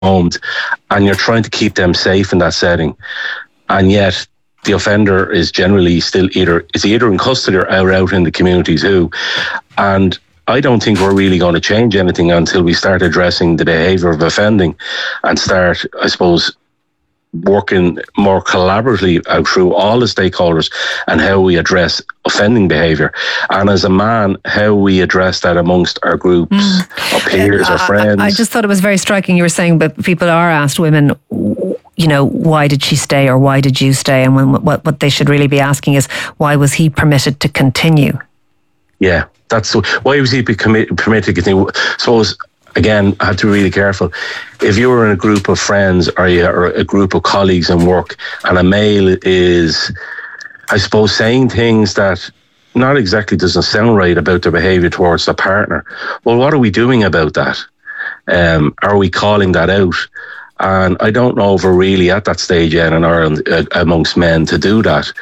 homed, and you're trying to keep them safe in that setting, and yet the offender is generally still either in custody or out in the community too. And I don't think we're really going to change anything until we start addressing the behaviour of offending and start, I suppose, working more collaboratively out through all the stakeholders and how we address offending behaviour. And as a man, how we address that amongst our groups, our peers, our friends. I just thought it was very striking. You were saying, but people are asked, women, you know, why did she stay or why did you stay? And what they should really be asking is, why was he permitted to continue? Yeah, that's why was he permitted to continue? Suppose, again, I have to be really careful. If you were in a group of friends or a group of colleagues in work and a male is, I suppose, saying things that not exactly doesn't sound right about their behaviour towards their partner, well, what are we doing about that? Are we calling that out? And I don't know if we're really at that stage yet in Ireland amongst men to do that.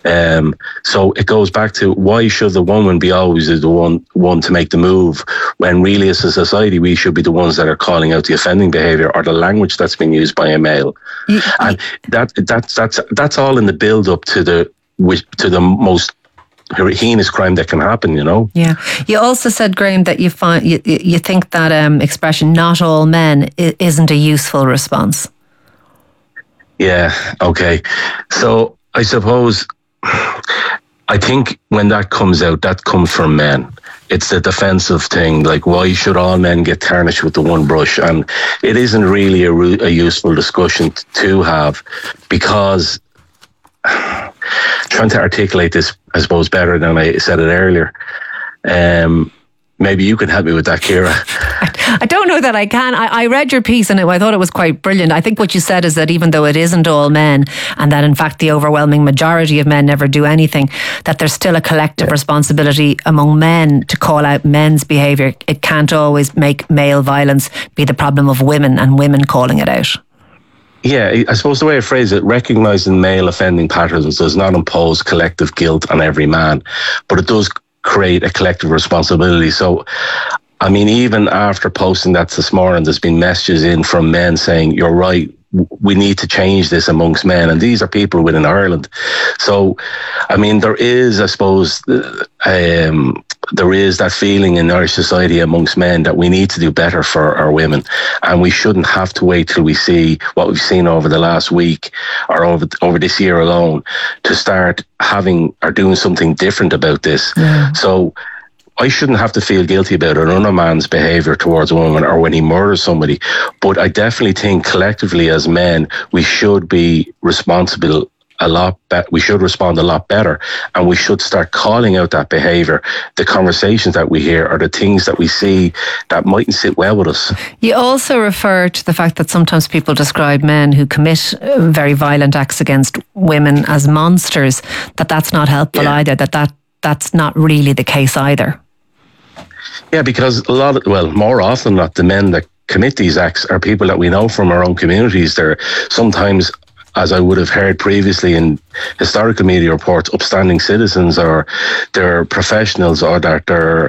So it goes back to, why should the woman be always the one to make the move, when really as a society we should be the ones that are calling out the offending behaviour or the language that's been used by a male. And that's all in the build up to the most heinous crime that can happen, you know. Yeah. You also said, Graham, that you think that expression "not all men" isn't a useful response. Yeah. Okay. So I suppose, I think when that comes out, that comes from men. It's the defensive thing, like, why should all men get tarnished with the one brush? And it isn't really a useful discussion to have, because trying to articulate this, I suppose, better than I said it earlier. Maybe you can help me with that, Ciara. I don't know that I can. I read your piece and I thought it was quite brilliant. I think what you said is that even though it isn't all men, and that in fact the overwhelming majority of men never do anything, that there's still a collective responsibility among men to call out men's behaviour. It can't always make male violence be the problem of women and women calling it out. Yeah, I suppose the way I phrase it, recognising male offending patterns does not impose collective guilt on every man, but it does create a collective responsibility. So, I mean, even after posting that this morning, there's been messages in from men saying, you're right, we need to change this amongst men. And these are people within Ireland. So, I mean, there is, I suppose, there is that feeling in Irish society amongst men that we need to do better for our women. And we shouldn't have to wait till we see what we've seen over the last week or over this year alone to start having or doing something different about this. Yeah. So I shouldn't have to feel guilty about another man's behaviour towards a woman or when he murders somebody. But I definitely think collectively as men, we should be responsible we should respond a lot better, and we should start calling out that behaviour. The conversations that we hear or the things that we see that mightn't sit well with us. You also refer to the fact that sometimes people describe men who commit very violent acts against women as monsters, that's not helpful either, that's not really the case either. Yeah, because more often than not, the men that commit these acts are people that we know from our own communities. They're sometimes, as I would have heard previously in historical media reports, upstanding citizens, or they're professionals, or that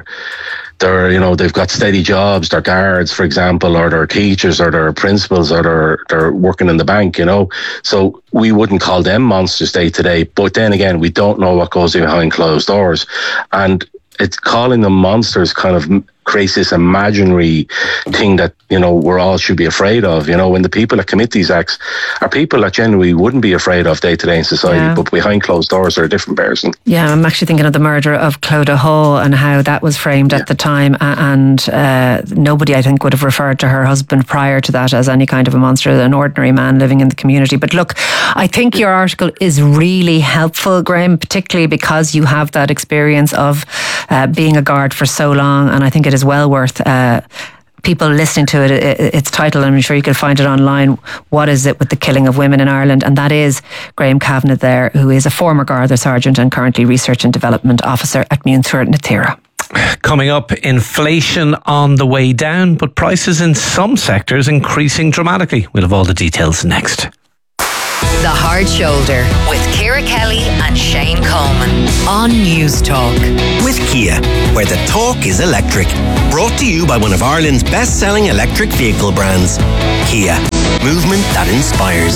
they're they've got steady jobs, they're guards, for example, or they're teachers, or they're principals, or they're working in the bank, So we wouldn't call them monsters day to day. But then again, we don't know what goes behind closed doors. And it's calling them monsters kind of creates this imaginary thing that, we're all should be afraid of, when the people that commit these acts are people that generally wouldn't be afraid of day to day in society, but behind closed doors are a different person. Yeah, I'm actually thinking of the murder of Clodagh Hall and how that was framed at the time, and nobody, I think, would have referred to her husband prior to that as any kind of a monster, an ordinary man living in the community. But look, I think your article is really helpful, Graham, particularly because you have that experience of being a guard for so long, and I think it is well worth people listening to it. Its title, I'm sure you can find it online, What Is It With the Killing of Women in Ireland? And that is Graham Kavanagh there, who is a former Garda Sergeant and currently Research and Development Officer at Muintir na Tíre. Coming up, inflation on the way down, but prices in some sectors increasing dramatically. We'll have all the details next. The Hard Shoulder with Ciara Kelly and and Shane Coleman on News Talk. With Kia, where the talk is electric. Brought to you by one of Ireland's best-selling electric vehicle brands. Kia, movement that inspires.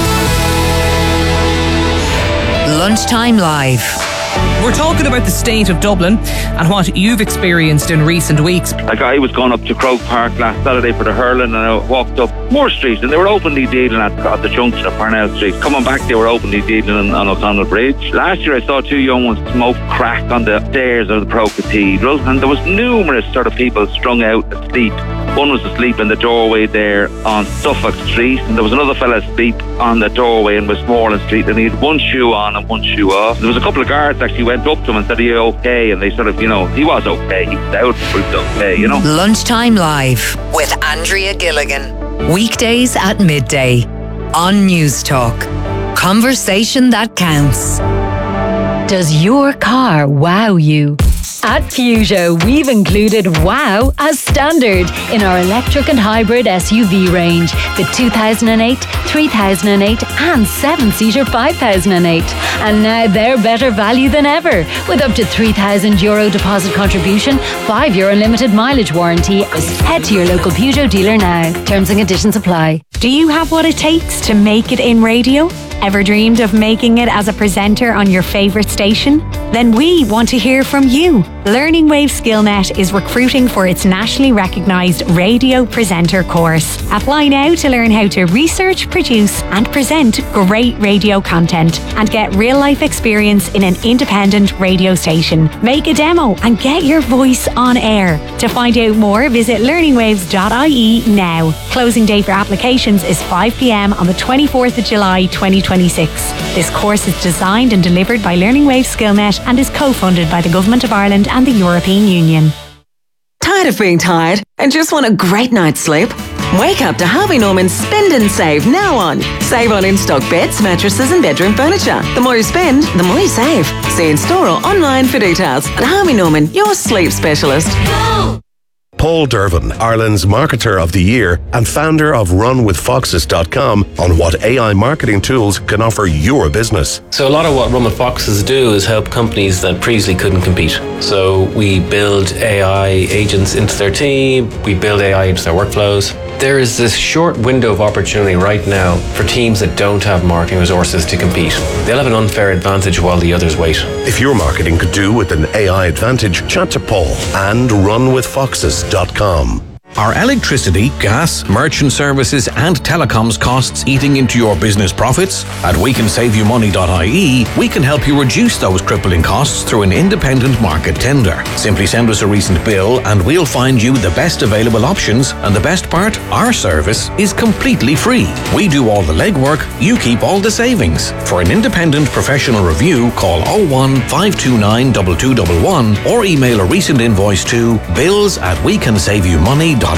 Lunchtime Live. We're talking about the state of Dublin and what you've experienced in recent weeks. Like, I was going up to Croke Park last Saturday for the hurling, and I walked up Moore Street, and they were openly dealing at the junction of Parnell Street. Coming back, they were openly dealing on O'Connell Bridge. Last year I saw two young ones smoke crack on the stairs of the Pro Cathedral, and there was numerous sort of people strung out asleep. One was asleep in the doorway there on Suffolk Street, and there was another fella asleep on the doorway in Westmoreland Street, and he had one shoe on and one shoe off. There was a couple of guards actually went up to him and said, "Are you okay?" And they sort of, he was okay. He was out, but he was okay, Lunchtime Live with Andrea Gilligan. Weekdays at midday on News Talk. Conversation that counts. Does your car wow you? At Peugeot, we've included wow as standard in our electric and hybrid SUV range. The 2008, 3008 and 7-seater 5008. And now they're better value than ever. With up to €3,000 deposit contribution, €5 unlimited mileage warranty. Head to your local Peugeot dealer now. Terms and conditions apply. Do you have what it takes to make it in radio? Ever dreamed of making it as a presenter on your favourite station? Then we want to hear from you. Learning Wave SkillNet is recruiting for its nationally recognised radio presenter course. Apply now to learn how to research, produce and present great radio content and get real-life experience in an independent radio station. Make a demo and get your voice on air. To find out more, visit learningwaves.ie now. Closing date for applications is 5 p.m. on the 24th of July 2026. This course is designed and delivered by Learning Wave SkillNet and is co-funded by the Government of Ireland and the European Union. Tired of being tired and just want a great night's sleep? Wake up to Harvey Norman's Spend and Save now on. Save on in-stock beds, mattresses and bedroom furniture. The more you spend, the more you save. See in store or online for details. At Harvey Norman, your sleep specialist. Go! Paul Dervin, Ireland's Marketer of the Year and founder of RunWithFoxes.com on what AI marketing tools can offer your business. So a lot of what Run with Foxes do is help companies that previously couldn't compete. So we build AI agents into their team, we build AI into their workflows. There is this short window of opportunity right now for teams that don't have marketing resources to compete. They'll have an unfair advantage while the others wait. If your marketing could do with an AI advantage, chat to Paul and RunWithFoxes.com. Are electricity, gas, merchant services and telecoms costs eating into your business profits? At WeCanSaveYouMoney.ie, we can help you reduce those crippling costs through an independent market tender. Simply send us a recent bill and we'll find you the best available options, and the best part, our service is completely free. We do all the legwork, you keep all the savings. For an independent professional review, call 01 529 2211 or email a recent invoice to bills@WeCanSaveYouMoney.ie. The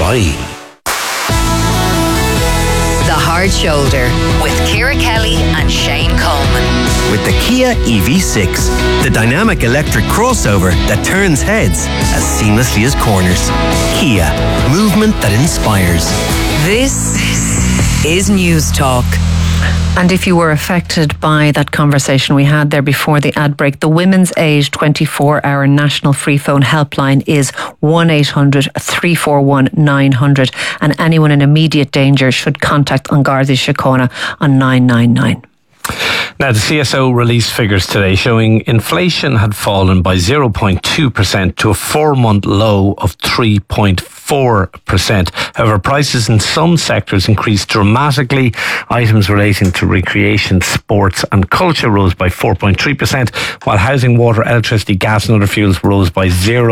Hard Shoulder with Ciara Kelly and Shane Coleman. With the Kia EV6, the dynamic electric crossover that turns heads as seamlessly as corners. Kia, movement that inspires. This is News Talk. And if you were affected by that conversation we had there before the ad break, the Women's Aid 24-hour national free phone helpline is 1-800-341-900, and anyone in immediate danger should contact An Garda Síochána on 999. Now, the CSO released figures today showing inflation had fallen by 0.2% to a 4-month low of 3.4%. However, prices in some sectors increased dramatically. Items relating to recreation, sports and culture rose by 4.3%, while housing, water, electricity, gas and other fuels rose by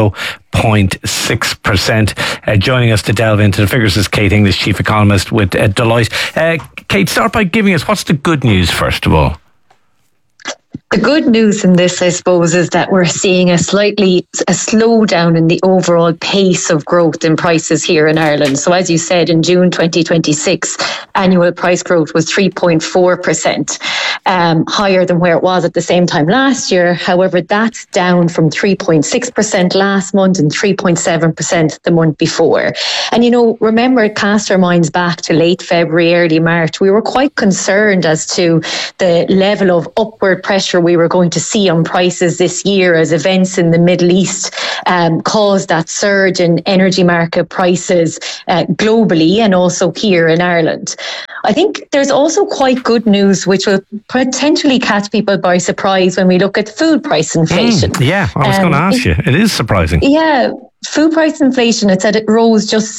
0.6%. Joining us to delve into the figures is Kate English, Chief Economist with Deloitte. Kate, start by giving us, what's the good news first of all? The good news in this, I suppose, is that we're seeing a slowdown in the overall pace of growth in prices here in Ireland. So as you said, in June 2026, annual price growth was 3.4%, higher than where it was at the same time last year. However, that's down from 3.6% last month and 3.7% the month before. And, remember, cast our minds back to late February, early March. We were quite concerned as to the level of upward pressure we were going to see on prices this year as events in the Middle East caused that surge in energy market prices globally and also here in Ireland. I think there's also quite good news, which will potentially catch people by surprise when we look at food price inflation. Yeah, I was going to ask you. It is surprising. Yeah. Food price inflation, it said it rose just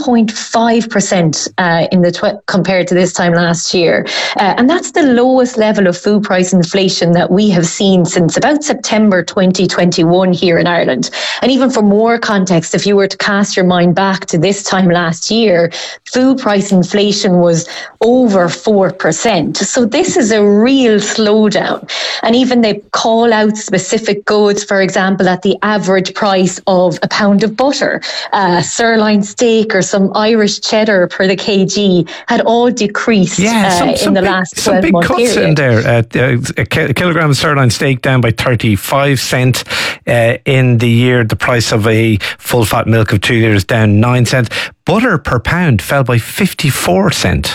0.5% compared to this time last year. And that's the lowest level of food price inflation that we have seen since about September 2021 here in Ireland. And even for more context, if you were to cast your mind back to this time last year, food price inflation was over 4%. So this is a real slowdown. And even they call out specific goods, for example, at the average price of a pound of butter, sirloin steak or some Irish cheddar per the kg had all decreased in the last 12 months. Some big cuts in there. A kilogram of sirloin steak down by 35 cents in the year. The price of a full fat milk of 2 litres down 9 cents. Butter per pound fell by 54 cents.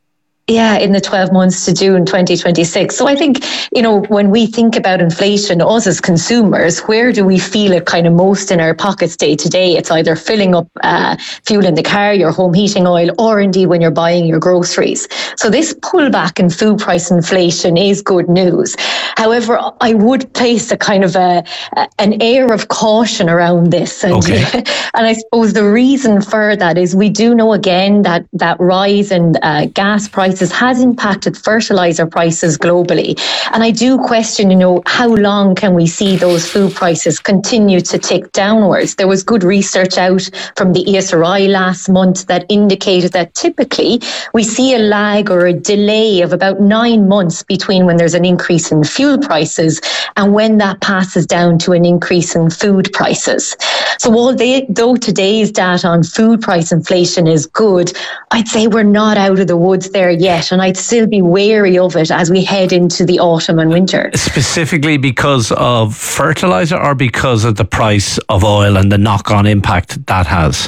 Yeah, in the 12 months to June 2026. So I think, when we think about inflation, us as consumers, where do we feel it kind of most in our pockets day to day? It's either filling up fuel in the car, your home heating oil, or indeed when you're buying your groceries. So this pullback in food price inflation is good news. However, I would place a kind of an air of caution around this. And, and I suppose the reason for that is we do know again that rise in gas prices has impacted fertilizer prices globally. And I do question, how long can we see those food prices continue to tick downwards? There was good research out from the ESRI last month that indicated that typically we see a lag or a delay of about 9 months between when there's an increase in fuel prices and when that passes down to an increase in food prices. So though today's data on food price inflation is good, I'd say we're not out of the woods there yet, and I'd still be wary of it as we head into the autumn and winter. Specifically because of fertilizer or because of the price of oil and the knock-on impact that has?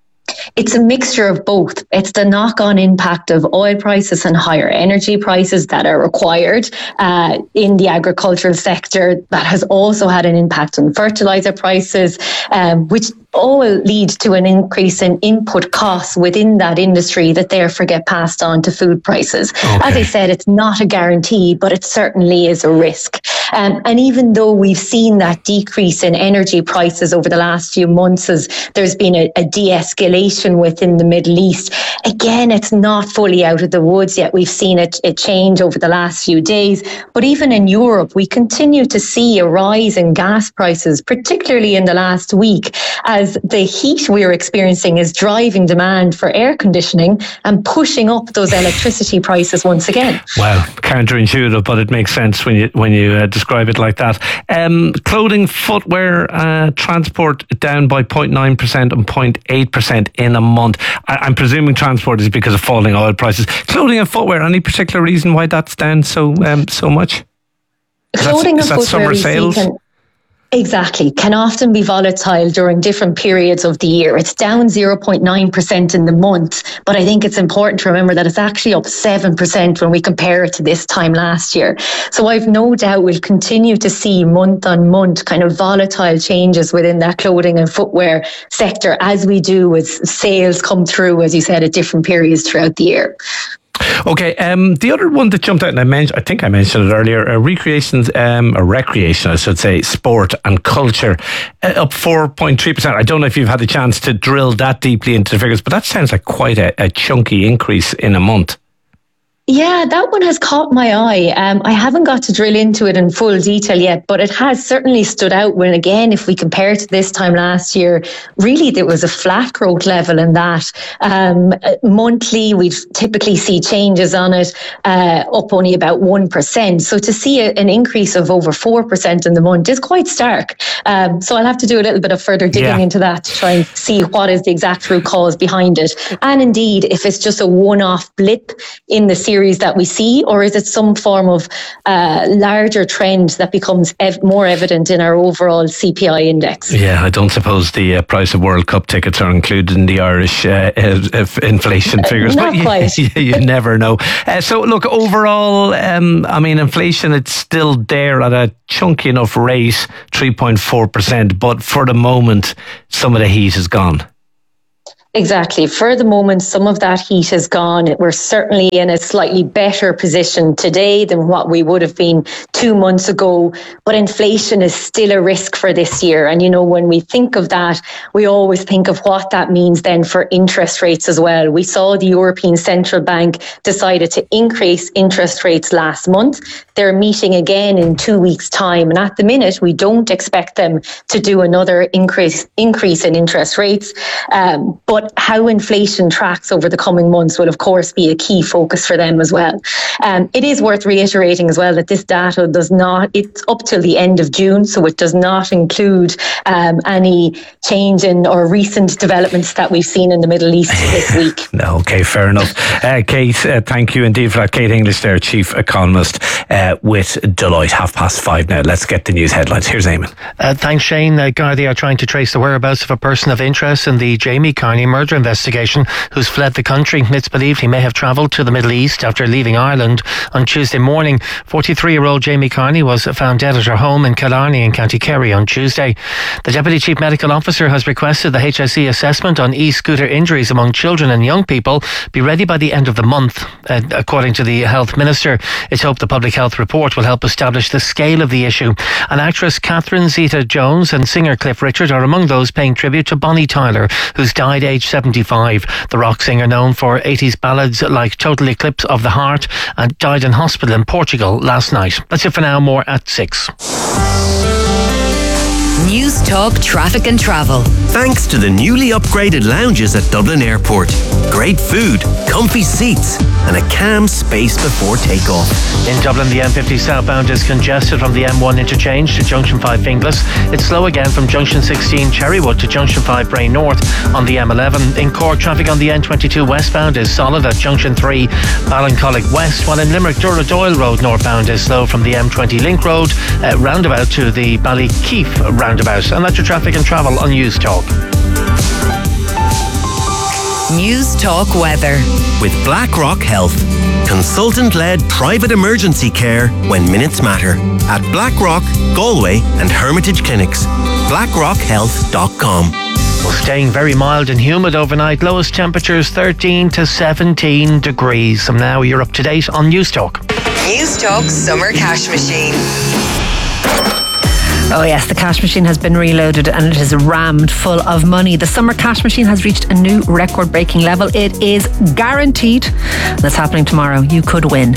It's a mixture of both. It's the knock-on impact of oil prices and higher energy prices that are required in the agricultural sector that has also had an impact on fertilizer prices, which all lead to an increase in input costs within that industry that therefore get passed on to food prices. As I said, it's not a guarantee, but it certainly is a risk. And even though we've seen that decrease in energy prices over the last few months as there's been a de-escalation within the Middle East, again, it's not fully out of the woods yet. We've seen it change over the last few days. But even in Europe, we continue to see a rise in gas prices, particularly in the last week, as the heat we're experiencing is driving demand for air conditioning and pushing up those electricity prices once again. Well, counterintuitive, but it makes sense when you describe it like that. Clothing, footwear, transport down by 0.9% and 0.8% in a month. I'm presuming transport is because of falling oil prices. Clothing and footwear, any particular reason why that's down so much? Clothing and footwear summer sales? Exactly. Can often be volatile during different periods of the year. It's down 0.9% in the month, but I think it's important to remember that it's actually up 7% when we compare it to this time last year. So I've no doubt we'll continue to see month on month kind of volatile changes within that clothing and footwear sector as we do as sales come through, as you said, at different periods throughout the year. Okay, the other one that jumped out, and I think I mentioned it earlier, recreation, I should say, sport and culture, up 4.3%. I don't know if you've had the chance to drill that deeply into the figures, but that sounds like quite a chunky increase in a month. Yeah, that one has caught my eye. I haven't got to drill into it in full detail yet, but it has certainly stood out when, again, if we compare to this time last year, really there was a flat growth level in that. Monthly, we typically see changes on it, up only about 1%. So to see an increase of over 4% in the month is quite stark. So I'll have to do a little bit of further digging into that to try and see what is the exact root cause behind it. And indeed, if it's just a one-off blip in the series series that we see, or is it some form of larger trend that becomes more evident in our overall CPI index? Yeah, I don't suppose the price of World Cup tickets are included in the Irish inflation figures. Not quite. You never know. So look, overall, inflation, it's still there at a chunky enough rate, 3.4%, but for the moment, some of the heat is gone. Exactly. For the moment, some of that heat is gone. We're certainly in a slightly better position today than what we would have been 2 months ago. But inflation is still a risk for this year. And, when we think of that, we always think of what that means then for interest rates as well. We saw the European Central Bank decided to increase interest rates last month. They're meeting again in 2 weeks' time. And at the minute, we don't expect them to do another increase in interest rates. But how inflation tracks over the coming months will, of course, be a key focus for them as well. It is worth reiterating as well that this data it's up till the end of June, so it does not include any change in or recent developments that we've seen in the Middle East this week. No, okay, fair enough. Kate, thank you indeed for that. Kate English there, Chief Economist with Deloitte. 5:30 now. Let's get the news headlines. Here's Eamon. Thanks, Shane. Gardaí are trying to trace the whereabouts of a person of interest in the Jamie Carney murder investigation who's fled the country. It's believed he may have travelled to the Middle East after leaving Ireland on Tuesday morning. 43-year-old Jamie Carney was found dead at her home in Killarney in County Kerry on Tuesday. The Deputy Chief Medical Officer has requested the HSE assessment on e-scooter injuries among children and young people be ready by the end of the month. According to the Health Minister, it's hoped the Public Health Report will help establish the scale of the issue. And actress Catherine Zeta-Jones and singer Cliff Richard are among those paying tribute to Bonnie Tyler, who's died aged 75. The rock singer, known for 80s ballads like Total Eclipse of the Heart, and died in hospital in Portugal last night. That's it for now. More at 6. News Talk Traffic and Travel. Thanks to the newly upgraded lounges at Dublin Airport. Great food, comfy seats, and a calm space before takeoff. In Dublin, the M50 southbound is congested from the M1 interchange to Junction 5 Finglas. It's slow again from Junction 16 Cherrywood to Junction 5 Bray North on the M11. In Cork, traffic on the N22 westbound is solid at Junction 3 Ballincollig West, while in Limerick, Duradoyle Road northbound is slow from the M20 Link Road roundabout to the Ballykeefe roundabout. And that's your traffic and travel on News Talk. News Talk Weather. With BlackRock Health. Consultant-led private emergency care when minutes matter. At BlackRock, Galway and Hermitage Clinics. BlackRockHealth.com. Well, staying very mild and humid overnight. Lowest temperatures 13 to 17 degrees. And now you're up to date on News Talk. News Talk Summer Cash Machine. Oh yes, the cash machine has been reloaded and it is rammed full of money. The summer cash machine has reached a new record-breaking level. It is guaranteed. That's happening tomorrow. You could win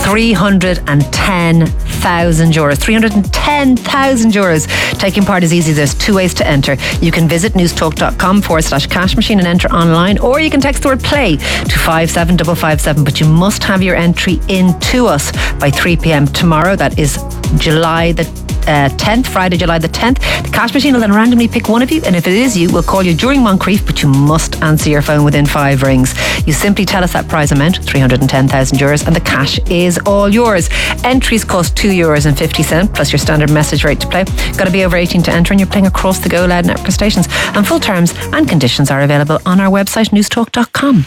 €310,000. €310,000. Taking part is easy. There's 2 ways to enter. You can visit newstalk.com/cash machine and enter online, or you can text the word play to 57557. But you must have your entry in to us by 3 p.m. tomorrow. That is July the 10th, Friday, July the 10th. The cash machine will then randomly pick one of you, and if it is you, we'll call you during Moncrief, but you must answer your phone within 5 rings. You simply tell us that prize amount, €310,000, and the cash is all yours. Entries cost €2.50 plus your standard message rate to play. Got to be over 18 to enter, and you're playing across the Go Loud network stations. And full terms and conditions are available on our website, newstalk.com.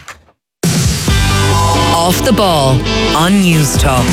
Off the Ball on News Talk.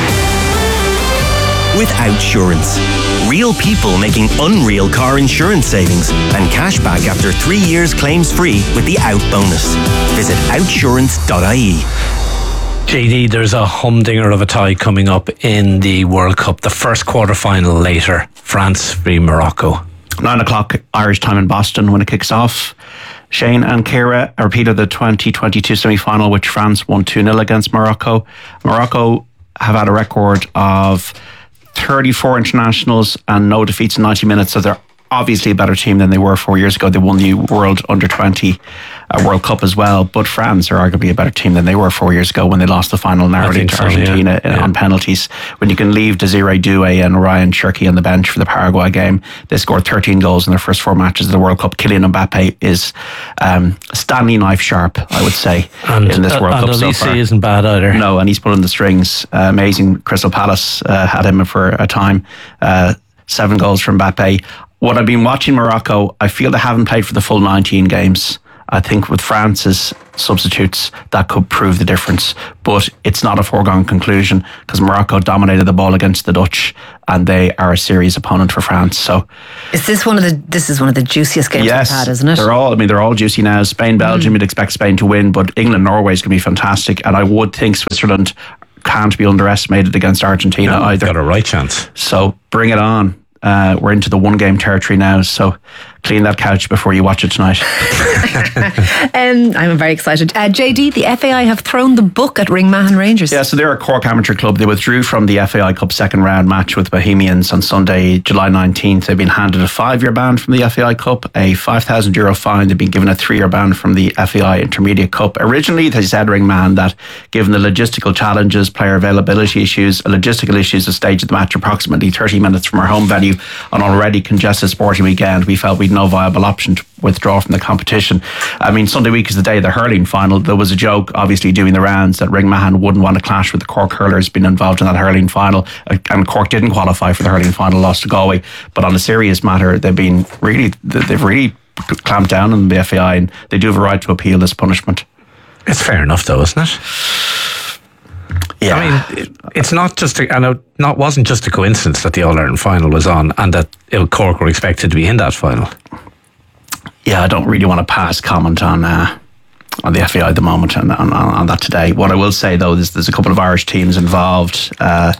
With Outsurance. Real people making unreal car insurance savings and cash back after 3 years claims free with the Out bonus. Visit outsurance.ie. JD, there's a humdinger of a tie coming up in the World Cup. The first quarter-final later, France v Morocco. 9 o'clock Irish time in Boston when it kicks off. Shane and Ciara repeated the 2022 semi-final, which France won 2-0 against Morocco. Morocco have had a record of 34 internationals and no defeats in 90 minutes, so they're obviously a better team than they were 4 years ago. They won the World Under-20 World Cup as well, but France are arguably a better team than they were 4 years ago when they lost the final narrowly to Argentina on penalties. When you can leave Desiree Doué and Ryan Cherki on the bench for the Paraguay game, they scored 13 goals in their first 4 matches of the World Cup. Kylian Mbappe is Stanley knife sharp, I would say, in this World Cup so far. Isn't bad either. No, and he's pulling the strings. Amazing. Crystal Palace had him for a time. 7 goals from Mbappe. What I've been watching Morocco, I feel they haven't played for the full 19 games. I think with France's substitutes, that could prove the difference. But it's not a foregone conclusion because Morocco dominated the ball against the Dutch and they are a serious opponent for France. So, this is one of the juiciest games we've had, isn't it? They're all juicy now. Spain, Belgium, you'd expect Spain to win, but England, Norway is going to be fantastic. And I would think Switzerland can't be underestimated against Argentina either. Got a right chance. So bring it on. We're into the 1-game territory now, so clean that couch before you watch it tonight. I'm very excited. JD, the FAI have thrown the book at Ringmahon Rangers. Yeah, so they're a Cork amateur club. They withdrew from the FAI Cup second round match with Bohemians on Sunday, July 19th. They've been handed a 5-year ban from the FAI Cup, a €5,000 fine. They've been given a 3-year ban from the FAI Intermediate Cup. Originally, they said Ringmahon that given the logistical challenges, player availability issues, logistical issues, the stage of the match approximately 30 minutes from our home venue on already congested sporting weekend, we felt we'd no viable option to withdraw from the competition. I mean, Sunday week is the day of the hurling final. There was a joke, obviously, doing the rounds that Ringmahon wouldn't want to clash with the Cork hurlers being involved in that hurling final, and Cork didn't qualify for the hurling final, lost to Galway. But on a serious matter, they've really clamped down on the FAI, and they do have a right to appeal this punishment. It's fair enough, though, isn't it? Yeah. I mean, it's not just wasn't just a coincidence that the All-Ireland final was on and that Cork were expected to be in that final. Yeah, I don't really want to pass comment on the FAI at the moment and on that today. What I will say, though, is there's a couple of Irish teams involved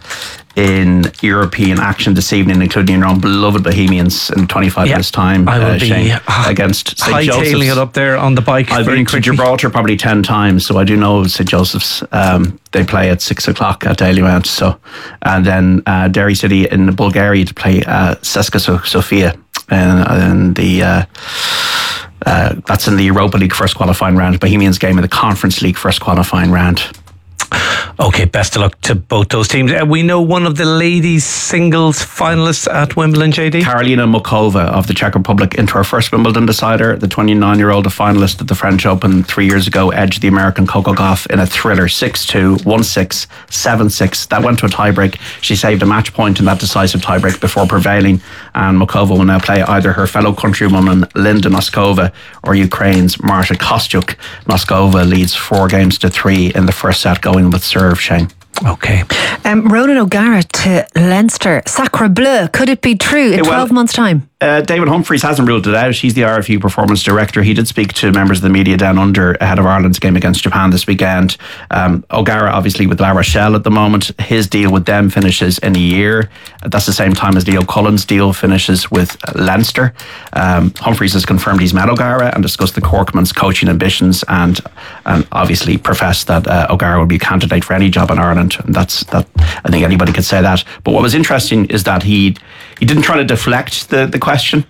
in European action this evening, including your own beloved Bohemians in 25 minutes' time. I will be against St. Joseph's. Hightailing it up there on the bike. I've been to Gibraltar probably 10 times, so I do know St. Joseph's. They play at 6 o'clock at Dalymount. So, and then Derry City in Bulgaria to play CSKA Sofia, and the. That's in the Europa League first qualifying round. Bohemians game in the Conference League first qualifying round. Okay, best of luck to both those teams. We know one of the ladies' singles finalists at Wimbledon, JD. Karolina Muchova of the Czech Republic into her first Wimbledon decider. The 29-year-old, a finalist at the French Open 3 years ago, edged the American Coco Gauff in a thriller 6-2, 1-6, 7-6. That went to a tiebreak. She saved a match point in that decisive tiebreak before prevailing, and Muchova will now play either her fellow countrywoman Linda Noskova or Ukraine's Marta Kostyuk. Noskova leads 4-3 in the first set, going with serve, Shane. Okay. Ronan O'Gara to Leinster. Sacre bleu. Could it be true in 12 months' time? David Humphreys hasn't ruled it out. He's the RFU performance director. He did speak to members of the media down under ahead of Ireland's game against Japan this weekend. O'Gara, obviously, with La Rochelle at the moment. His deal with them finishes in a year. That's the same time as Leo Cullen's deal finishes with Leinster. Humphreys has confirmed he's met O'Gara and discussed the Corkman's coaching ambitions, and obviously professed that O'Gara will be a candidate for any job in Ireland. And that I think anybody could say that. But what was interesting is that he didn't try to deflect the question.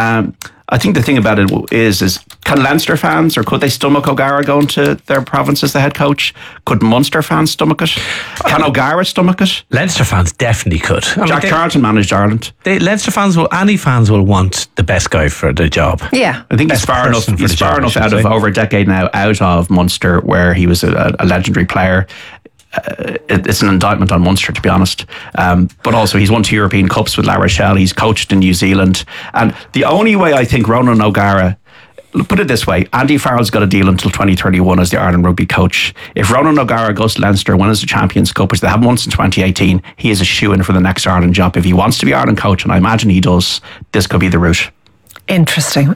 I think the thing about it is can Leinster fans, or could they stomach O'Gara going to their province as the head coach? Could Munster fans stomach it? Can O'Gara stomach it? Leinster fans definitely could. Jack Charlton managed Ireland. Leinster fans any fans will want the best guy for the job. Yeah. I think he's far enough out of over a decade now out of Munster, where he was a legendary player. It's an indictment on Munster, to be honest. But also, he's won 2 European Cups with La Rochelle. He's coached in New Zealand. And the only way I think Ronan O'Gara, put it this way, Andy Farrell's got a deal until 2031 as the Ireland rugby coach. If Ronan O'Gara goes to Leinster, wins the Champions Cup, which they haven't won since 2018, he is a shoo-in for the next Ireland job. If he wants to be Ireland coach, and I imagine he does, this could be the route. Interesting.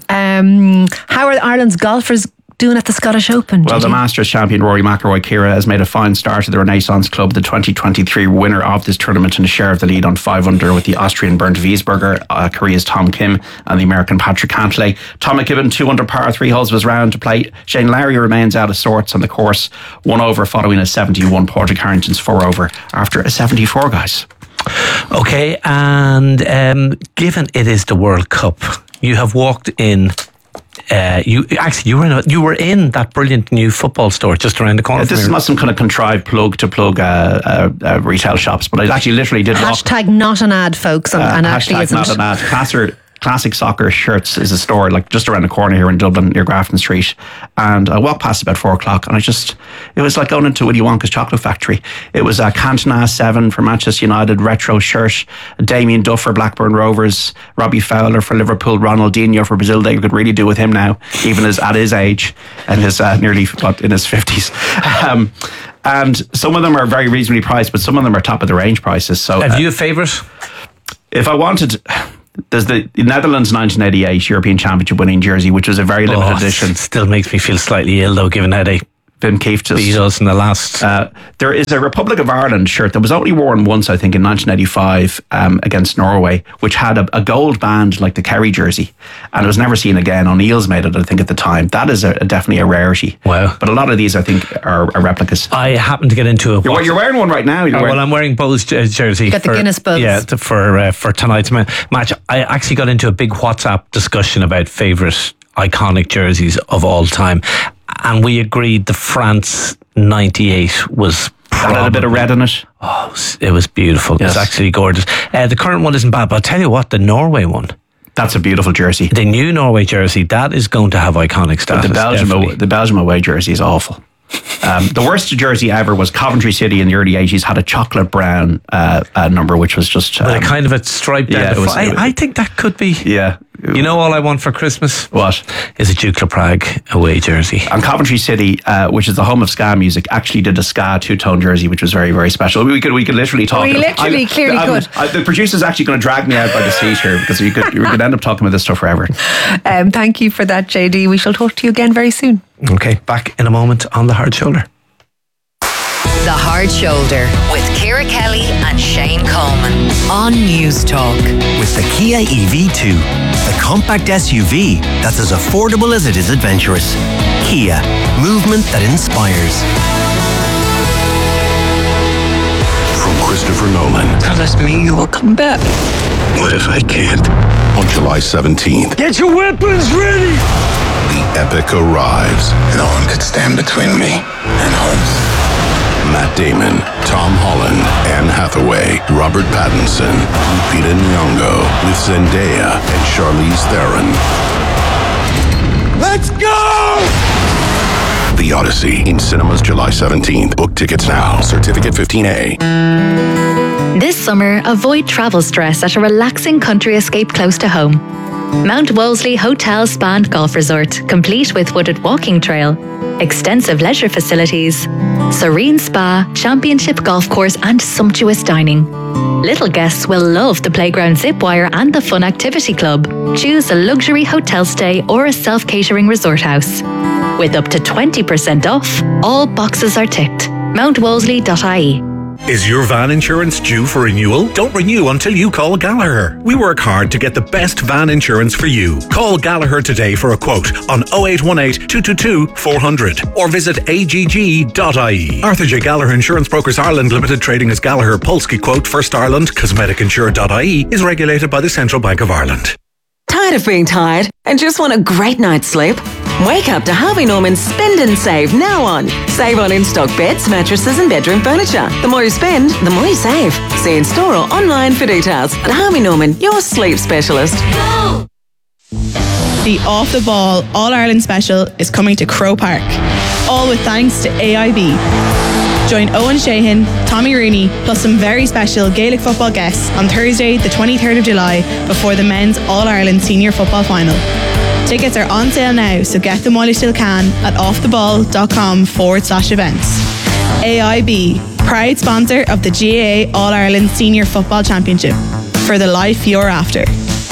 How are Ireland's golfers doing at the Scottish Open? Well, the Masters champion Rory McIlroy Kira has made a fine start at the Renaissance Club, the 2023 winner of this tournament, and a share of the lead on 5 under with the Austrian Bernd Wiesberger, Korea's Tom Kim, and the American Patrick Cantlay. Tom McKibben 2 under par, 3 holes of his round to play. Shane Lowry remains out of sorts on the course, 1 over following a 71. Padraig Harrington's 4 over after a 74, guys. Okay, and given it is the World Cup, you have walked in. You were in that brilliant new football store just around the corner. This is not some kind of contrived plug retail shops, but I actually literally did. Hashtag not an ad, folks, and actually isn't. Not an ad. Classic Soccer Shirts is a store like just around the corner here in Dublin near Grafton Street, and I walked past about 4 o'clock and it was like going into Willy Wonka's chocolate factory. It was a Cantona 7 for Manchester United retro shirt, Damien Duff for Blackburn Rovers, Robbie Fowler for Liverpool, Ronaldinho for Brazil. They could really do with him now, even at his age and his nearly in his 50s. And some of them are very reasonably priced, but some of them are top of the range prices. So have you a favourite? If I wanted, there's the Netherlands 1988 European Championship winning jersey, which was a very limited edition. It still makes me feel slightly ill though, given how they Vim Keefe just beat us in the last. There is a Republic of Ireland shirt that was only worn once, I think, in 1985 against Norway, which had a gold band like the Kerry jersey, and it was never seen again. O'Neill's made it, I think, at the time. That is definitely a rarity. Wow! But a lot of these, I think, are replicas. I happen to get into it. You're wearing one right now. Well, I'm wearing Bo's jersey. Got the Guinness Buzz. Yeah, for tonight's match. I actually got into a big WhatsApp discussion about favourite iconic jerseys of all time, and we agreed the France 98 was probably, had a bit of red in it. Oh, it was beautiful. Yes. It's actually gorgeous. The current one isn't bad, but I'll tell you what, the Norway one, that's a beautiful jersey. The new Norway jersey, that is going to have iconic status. The Belgium away jersey is awful. The worst jersey ever was Coventry City in the early 80s, had a chocolate brown number, which was just with a kind of a stripe down the front. I think that could be. Yeah. You know, all I want for Christmas? What? Is a Dukla Prague away jersey. And Coventry City, which is the home of ska music, actually did a ska two-tone jersey, which was very, very special. We could literally talk. We literally clearly could. The producer's actually going to drag me out by the seat here, because we could end up talking about this stuff forever. Thank you for that, JD. We shall talk to you again very soon. Okay, back in a moment on The Hard Shoulder. The Hard Shoulder with Ciara Kelly and Shane Coleman on News Talk. With the Kia EV2, the compact SUV that's as affordable as it is adventurous. Kia, movement that inspires. From Christopher Nolan. Promise me you will come back. What if I can't? On July 17th. Get your weapons ready! The epic arrives. No one could stand between me and home. Matt Damon, Tom Holland, Anne Hathaway, Robert Pattinson, Lupita Nyong'o, with Zendaya and Charlize Theron. Let's go! The Odyssey in cinemas July 17th. Book tickets now. Certificate 15A. This summer, avoid travel stress at a relaxing country escape close to home. Mount Wolseley Hotel Spa and Golf Resort, complete with wooded walking trail, extensive leisure facilities, serene spa, championship golf course and sumptuous dining. Little guests will love the playground zip wire and the fun activity club. Choose a luxury hotel stay or a self-catering resort house. With up to 20% off, all boxes are ticked. mountwolseley.ie. Is your van insurance due for renewal? Don't renew until you call Gallagher. We work hard to get the best van insurance for you. Call Gallagher today for a quote on 0818 222 400 or visit agg.ie. Arthur J. Gallagher Insurance Brokers Ireland Limited, trading as Gallagher, Polski Quote, First Ireland, CosmeticInsure.ie is regulated by the Central Bank of Ireland. Tired of being tired and just want a great night's sleep? Wake up to Harvey Norman's Spend and Save now on. Save on in-stock beds, mattresses and bedroom furniture. The more you spend, the more you save. See in store or online for details. At Harvey Norman, your sleep specialist. Go! The Off the Ball All-Ireland Special is coming to Crow Park. All with thanks to AIB. Join Owen Sheehan, Tommy Rooney, plus some very special Gaelic football guests on Thursday, the 23rd of July, before the men's All-Ireland Senior Football Final. Tickets are on sale now, so get them while you still can at offtheball.com/events. AIB, proud sponsor of the GAA All-Ireland Senior Football Championship. For the life you're after.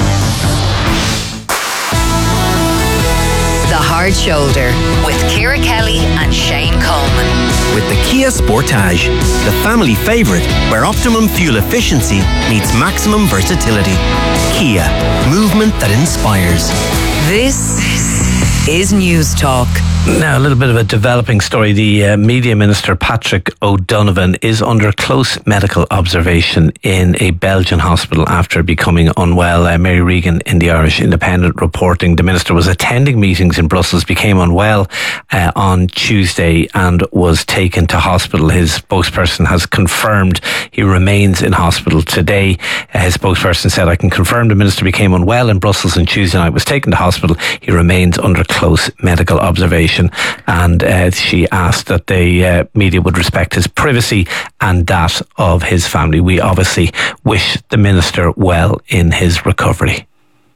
The Hard Shoulder with Ciara Kelly and Shane Coleman. With the Kia Sportage, the family favourite where optimum fuel efficiency meets maximum versatility. Kia, movement that inspires. This is News Talk. Now, a little bit of a developing story. The Media Minister, Patrick O'Donovan, is under close medical observation in a Belgian hospital after becoming unwell. Mary Regan in the Irish Independent reporting the Minister was attending meetings in Brussels, became unwell on Tuesday and was taken to hospital. His spokesperson has confirmed he remains in hospital today. His spokesperson said, "I can confirm the Minister became unwell in Brussels on Tuesday night, was taken to hospital. He remains under close medical observation." And she asked that the media would respect his privacy and that of his family. We obviously wish the Minister well in his recovery.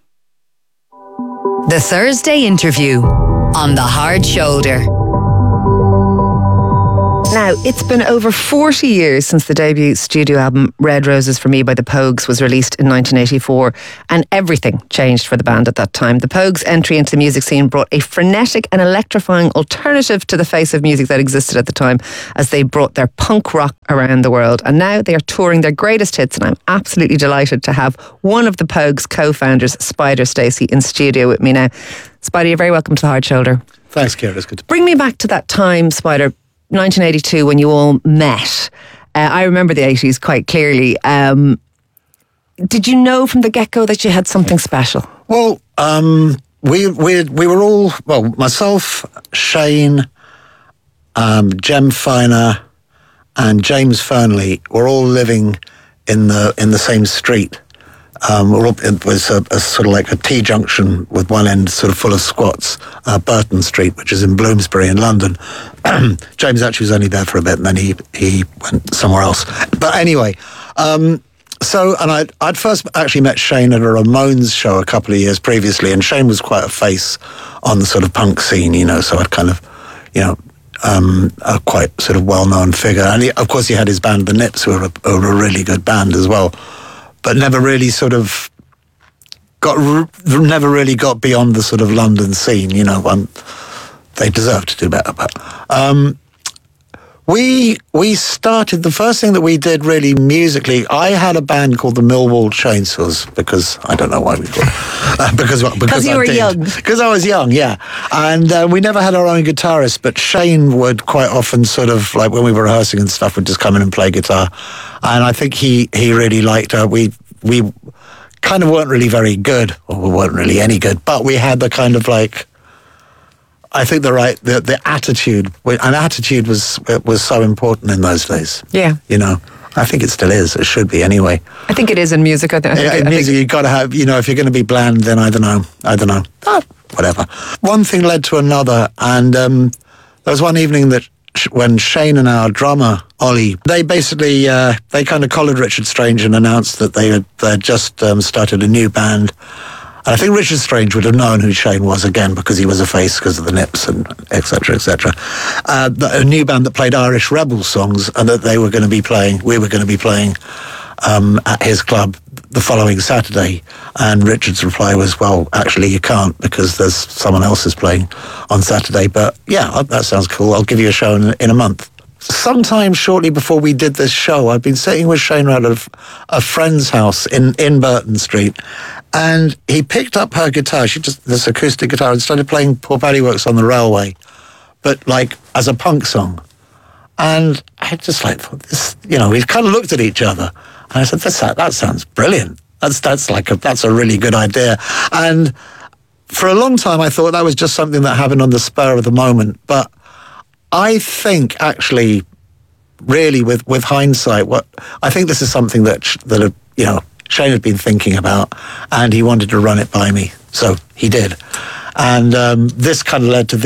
The Thursday interview on The Hard Shoulder. Now, it's been over 40 years since the debut studio album Red Roses for Me by the Pogues was released in 1984, and everything changed for the band at that time. The Pogues' entry into the music scene brought a frenetic and electrifying alternative to the face of music that existed at the time, as they brought their punk rock around the world. And now they are touring their greatest hits, and I'm absolutely delighted to have one of the Pogues' co-founders, Spider Stacey, in studio with me now. Spider, you're very welcome to The Hard Shoulder. Thanks, Ciara. It's good to bring me back to that time, Spider. 1982, when you all met. I remember the 80s quite clearly. Did you know from the get-go that you had something special? Well, we were all, well, myself, Shane, Jem Finer, and James Fernley were all living in the same street. It was a sort of like a T-junction with one end sort of full of squats, Burton Street, which is in Bloomsbury in London. James actually was only there for a bit, and then he went somewhere else. But anyway, and I'd first actually met Shane at a Ramones show a couple of years previously, and Shane was quite a face on the sort of punk scene, so I'd kind of, a quite sort of well-known figure. And of course he had his band, The Nips, who were a really good band as well. But never really sort of never really got beyond the sort of London scene, they deserve to do better. But we started, the first thing that we did really musically, I had a band called the Millwall Chainsaws, because I don't know why we called it. Because you were young. Because I was young, yeah. And we never had our own guitarist, but Shane would quite often sort of, like when we were rehearsing and stuff, would just come in and play guitar. And I think he really liked her. We kind of weren't really very good, or we weren't really any good, but we had the kind of like, I think the attitude, and attitude was so important in those days. Yeah. I think it still is. It should be anyway. I think it is in music. I think in music, you've got to have, if you're going to be bland, then I don't know. Whatever. One thing led to another, and there was one evening that when Shane and our drummer, Ollie, they basically, they kind of collared Richard Strange and announced that they had just started a new band. And I think Richard Strange would have known who Shane was again, because he was a face because of the Nips and et cetera, et cetera. A new band that played Irish Rebel songs, and that we were going to be playing at his club the following Saturday. And Richard's reply was, well, actually you can't, because there's someone else is playing on Saturday. But yeah, that sounds cool. I'll give you a show in a month. Sometime shortly before we did this show, I'd been sitting with Shane around a friend's house in Burton Street, and he picked up her guitar, this acoustic guitar, and started playing Poor Paddy Works on the Railway, but like as a punk song. And I just like thought this, we kind of looked at each other, and I said, that sounds brilliant. That's a really good idea. And for a long time, I thought that was just something that happened on the spur of the moment, but I think actually, really, with hindsight, I think this is something that Shane had been thinking about, and he wanted to run it by me, so he did. And this kind of led to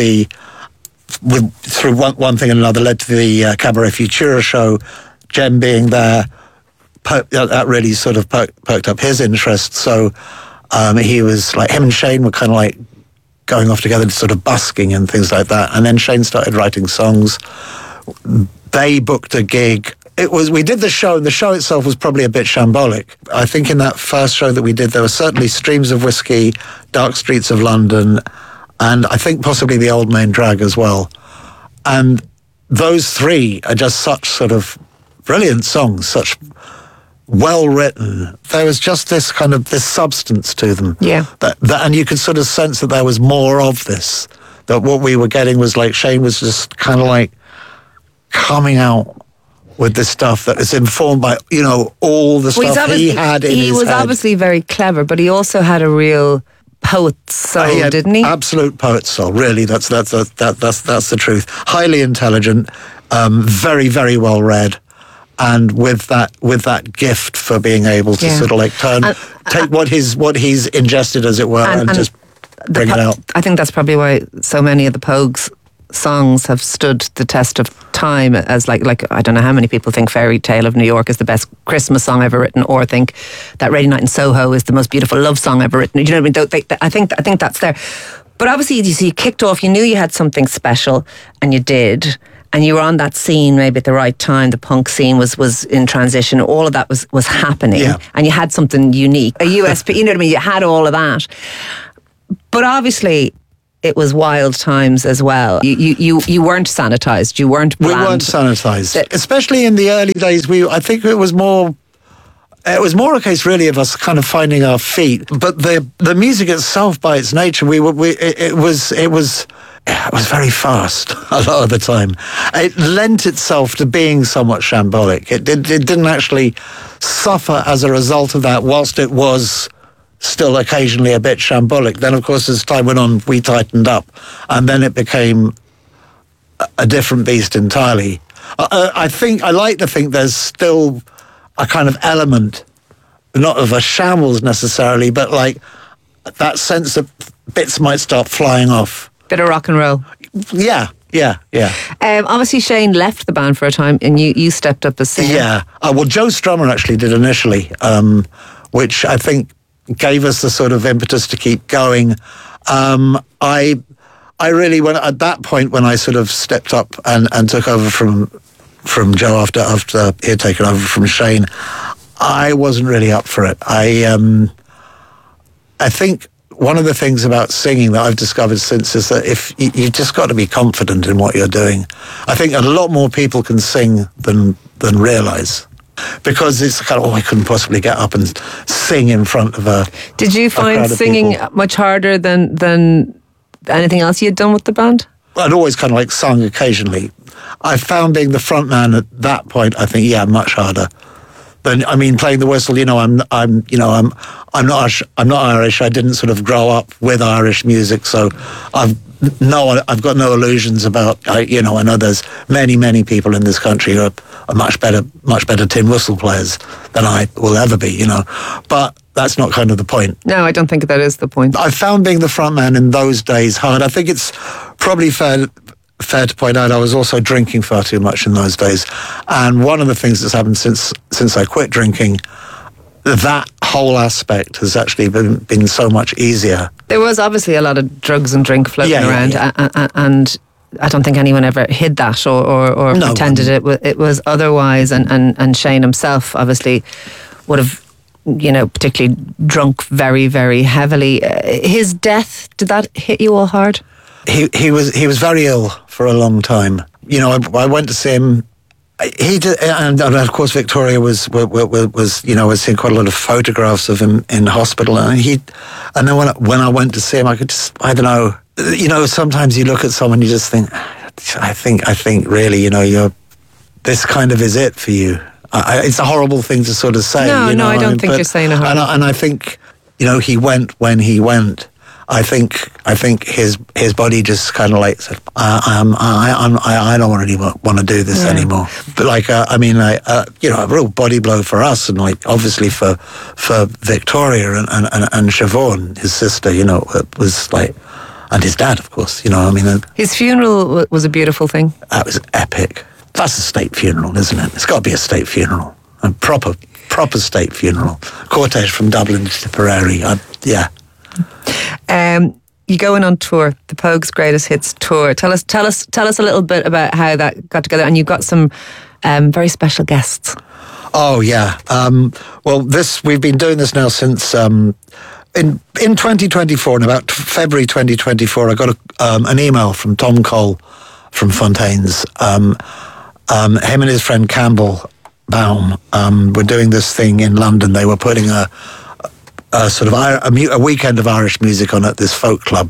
through one thing and another, led to the Cabaret Futura show. Jem being there, that really sort of perked up his interest. So he was like, him and Shane were kind of like going off together, sort of busking and things like that. And then Shane started writing songs. They booked a gig. We did the show, and the show itself was probably a bit shambolic. I think in that first show that we did, there were certainly Streams of Whiskey, Dark Streets of London, and I think possibly The Old Main Drag as well. And those three are just such sort of brilliant songs, such well written. There was just this kind of this substance to them. Yeah. That and you could sort of sense that there was more of this that what we were getting was like Shane was just kind of like coming out with this stuff that is informed by, you know, all the stuff he had in his head. He was obviously very clever, but he also had a real poet's soul, didn't he? Absolute poet's soul. Really, that's the truth. Highly intelligent, very, very well read, and with that gift for being able to sort of like take what he's ingested, as it were, and just bring it out. I think that's probably why so many of the Pogues songs have stood the test of time, as like I don't know how many people think Fairy Tale of New York is the best Christmas song ever written, or think that Rainy Night in Soho is the most beautiful love song ever written. You know what I mean? I think that's there. But obviously, you kicked off, you knew you had something special, and you did, and you were on that scene maybe at the right time. The punk scene was in transition. All of that was happening, and you had something unique, a USP. You know what I mean? You had all of that, but obviously it was wild times as well. You weren't sanitized. You weren't bland. We weren't sanitized, especially in the early days. I think it was more a case really of us kind of finding our feet. But the music itself, by its nature, it was very fast a lot of the time. It lent itself to being somewhat shambolic. It didn't actually suffer as a result of that, whilst it was still occasionally a bit shambolic. Then, of course, as time went on, we tightened up, and then it became a different beast entirely. I like to think there's still a kind of element, not of a shambles necessarily, but like that sense that bits might start flying off. Bit of rock and roll. Yeah. Obviously, Shane left the band for a time, and you stepped up as singer. Yeah. Well, Joe Strummer actually did initially, which I think gave us the sort of impetus to keep going. I really, at that point when I sort of stepped up and took over from Joe after he had taken over from Shane, I wasn't really up for it. I think one of the things about singing that I've discovered since is that if you've just got to be confident in what you're doing. I think a lot more people can sing than realise. Because it's kind of, I couldn't possibly get up and sing in front of a Did you find singing much harder than anything else you'd done with the band? I'd always kind of like sung occasionally. I found being the front man at that point, I think, much harder. Than, I mean, playing the whistle, I'm not Irish. I didn't sort of grow up with Irish music, so I've got no illusions about, I know there's many people in this country who are much better tin whistle players than I will ever be, but that's not kind of the point. No, I don't think that is the point. I found being the front man in those days hard. I think it's probably fair to point out I was also drinking far too much in those days, and one of the things that's happened since I quit drinking, that whole aspect has actually been so much easier. There was obviously a lot of drugs and drink floating around, and I don't think anyone ever hid that or pretended it was otherwise. And Shane himself obviously would have, particularly drunk very, very heavily. His death, did that hit you all hard? He was very ill for a long time. I went to see him. He did, and of course Victoria was seeing quite a lot of photographs of him in hospital, and then when I went to see him, I could just, I don't know, sometimes you look at someone, you just think, I think really, you're, this kind of is it for you. It's a horrible thing to sort of say. No, I don't think you're saying a horrible. And I think, he went when he went. I think his body just kind of like said, I don't really want to do this anymore. But a real body blow for us, and like obviously for Victoria and Siobhan, his sister, it was like, and his dad, of course, his funeral was a beautiful thing. That was epic. That's a state funeral, isn't it? It's got to be a state funeral, a proper state funeral. Cortege from Dublin to Tipperary. You going on tour, the Pogues Greatest Hits tour. Tell us a little bit about how that got together, and you've got some very special guests. Oh yeah. We've been doing this now since in 2024, in about February 2024. I got an email from Tom Cole from Fontaines. Him and his friend Campbell Baum were doing this thing in London. They were putting a weekend of Irish music on at this folk club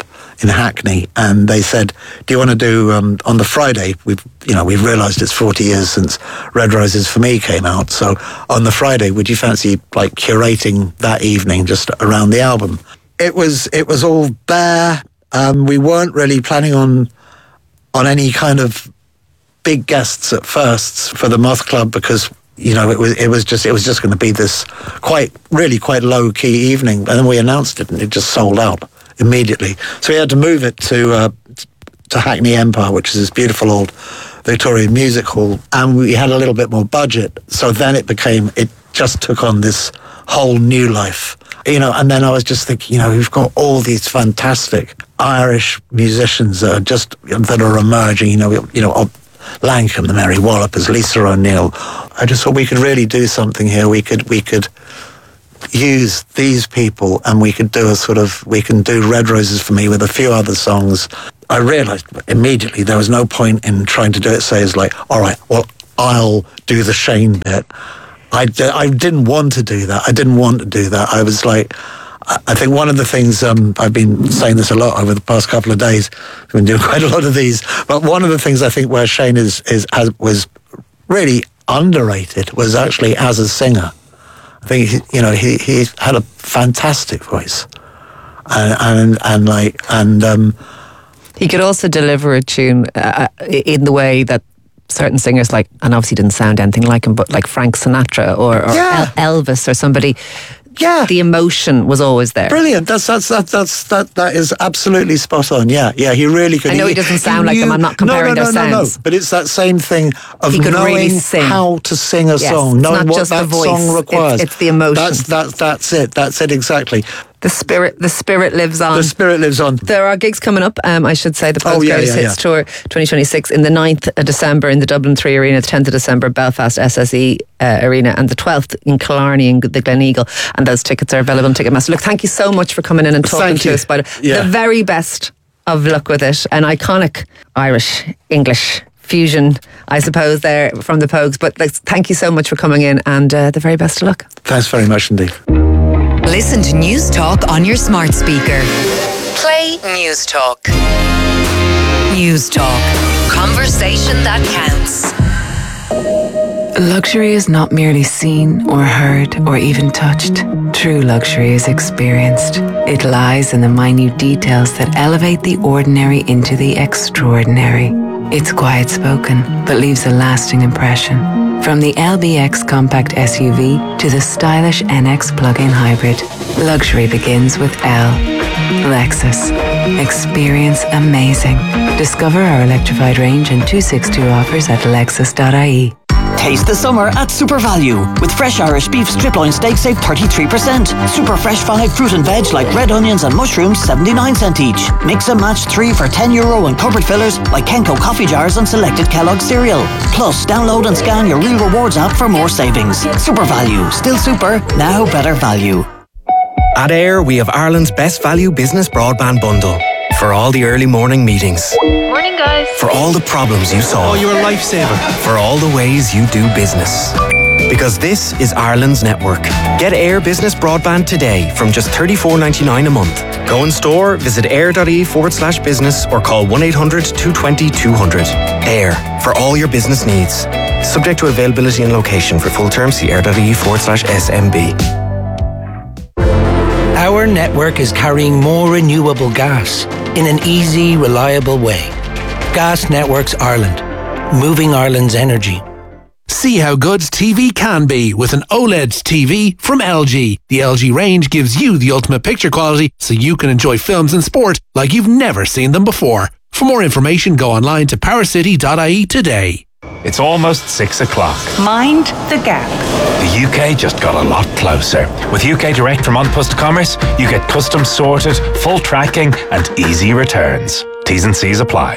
in Hackney, and they said, "Do you want to do on the Friday? We've realised it's 40 years since Red Roses for Me came out. So on the Friday, would you fancy like curating that evening just around the album?" It was all bare. We weren't really planning on any kind of big guests at first for the Moth Club, because it was just going to be this quite low key evening, and then we announced it and it just sold out immediately. So we had to move it to Hackney Empire, which is this beautiful old Victorian music hall, and we had a little bit more budget. So then it just took on this whole new life, and then I was just thinking, we've got all these fantastic Irish musicians that are emerging, Lankham, the Mary Wallopers, Lisa O'Neill. I just thought we could really do something here. We could use these people, and we can do Red Roses for Me with a few other songs. I realised immediately there was no point in trying to do it, say, it's like, all right, well, I'll do the Shane bit. I didn't want to do that. I was like, I think one of the things, I've been saying this a lot over the past couple of days, I've been doing quite a lot of these, but one of the things I think where Shane was really underrated was actually as a singer. I think, he had a fantastic voice. And he could also deliver a tune in the way that certain singers, and obviously didn't sound anything like him, but like Frank Sinatra or Elvis or somebody. Yeah, the emotion was always there. Brilliant. That is absolutely spot on. Yeah. He really could. I know he doesn't sound like them. I'm not comparing their sounds. No. But it's that same thing of knowing really sing. How to sing a song, knowing what that song requires. It's the emotion. That's it. That's it exactly. The spirit lives on. The spirit lives on. There are gigs coming up. I should say the Postcodes Hits Tour 2026 in the 9th of December in the Dublin 3 Arena, the 10th of December Belfast SSE Arena, and the 12th in Killarney in the Gleneagle. And those tickets are available on Ticketmaster. Look, thank you so much for coming in and talking to us about it. Yeah. The very best of luck with it. An iconic Irish English fusion, I suppose, there from the Pogues. But thank you so much for coming in, and the very best of luck. Thanks very much indeed. Listen to News Talk on your smart speaker. Play News Talk. News Talk. Conversation that counts. Luxury is not merely seen or heard or even touched. True luxury is experienced. It lies in the minute details that elevate the ordinary into the extraordinary. It's quiet spoken, but leaves a lasting impression. From the LBX compact SUV to the stylish NX plug-in hybrid, luxury begins with L. Lexus. Experience amazing. Discover our electrified range and 262 offers at lexus.ie. Taste the summer at Super Value. With fresh Irish beef strip loin steak, save 33%. Super fresh 5 fruit and veg like red onions and mushrooms, 79 cents each. Mix and match 3 for €10 and cupboard fillers like Kenco coffee jars and selected Kellogg's cereal. Plus, download and scan your Real Rewards app for more savings. Super Value. Still super, now better value. At AIR, we have Ireland's best value business broadband bundle. For all the early morning meetings. Morning, guys. For all the problems you solve. Oh, you're a lifesaver. For all the ways you do business. Because this is Ireland's network. Get AIR Business Broadband today from just $34.99 a month. Go in store, visit air.ie/business or call 1-800-220-200. AIR, for all your business needs. Subject to availability and location. For full terms, see air.ie/SMB. Our network is carrying more renewable gas in an easy, reliable way. Gas Networks Ireland, moving Ireland's energy. See how good TV can be with an OLED TV from LG. The LG range gives you the ultimate picture quality so you can enjoy films and sport like you've never seen them before. For more information, go online to powercity.ie today. It's almost 6 o'clock. Mind the gap. The UK just got a lot closer. With UK Direct from An Post to Commerce, you get custom sorted, full tracking and easy returns. T's and C's apply.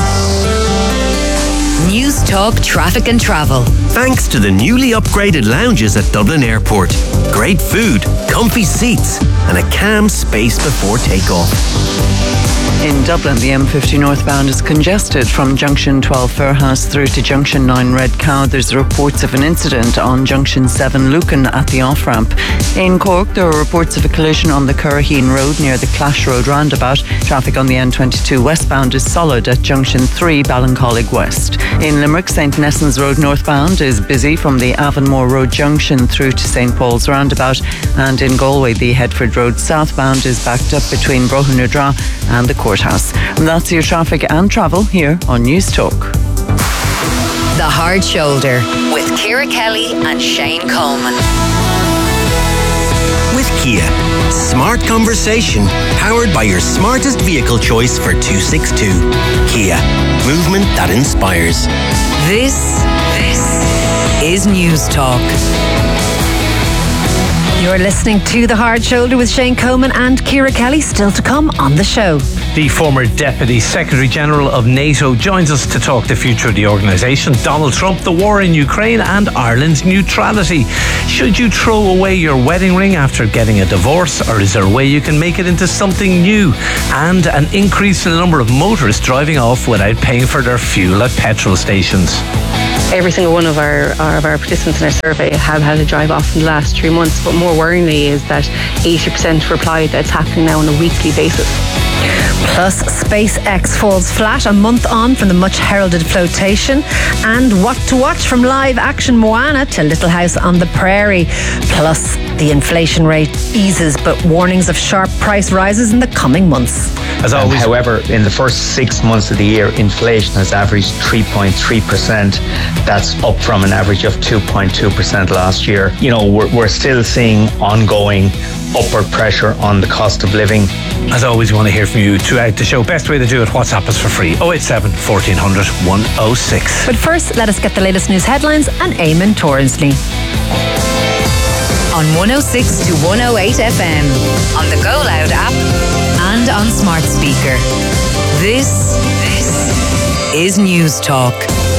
News Talk Traffic and Travel. Thanks to the newly upgraded lounges at Dublin Airport. Great food, comfy seats and a calm space before takeoff. In Dublin, the M50 northbound is congested from junction 12 Fairhouse through to junction 9 Red Cow. There's reports of an incident on junction 7 Lucan at the off-ramp. In Cork, there are reports of a collision on the Curraheen Road near the Clash Road roundabout. Traffic on the N22 westbound is solid at junction 3 Ballincollig West. In Limerick, St Nessans Road northbound is busy from the Avonmore Road junction through to St Paul's roundabout. And in Galway, the Headford Road southbound is backed up between Brohunudra and the Courthouse. And that's your traffic and travel here on News Talk. The Hard Shoulder with Ciara Kelly and Shane Coleman. With Kia, smart conversation powered by your smartest vehicle choice for 262. Kia, movement that inspires. This is News Talk. You're listening to The Hard Shoulder with Shane Coleman and Ciara Kelly, still to come on the show. The former Deputy Secretary General of NATO joins us to talk the future of the organisation, Donald Trump, the war in Ukraine and Ireland's neutrality. Should you throw away your wedding ring after getting a divorce, or is there a way you can make it into something new? And an increase in the number of motorists driving off without paying for their fuel at petrol stations. Every single one of our participants in our survey have had a drive off in the last 3 months, but more worryingly is that 80% replied that it's happening now on a weekly basis. Plus, SpaceX falls flat a month on from the much heralded flotation, and what to watch from live action Moana to Little House on the Prairie. Plus, the inflation rate eases, but warnings of sharp price rises in the coming months. As always, however, in the first 6 months of the year, inflation has averaged 3.3%. That's up from an average of 2.2% last year. You know, we're still seeing ongoing upward pressure on the cost of living. As always, we want to hear from you throughout the show. Best way to do it, WhatsApp us for free, 087 1400 106. But first, let us get the latest news headlines and Eamon Torrensley. On 106 to 108 FM, on the Go Loud app and on smart speaker. This is News Talk.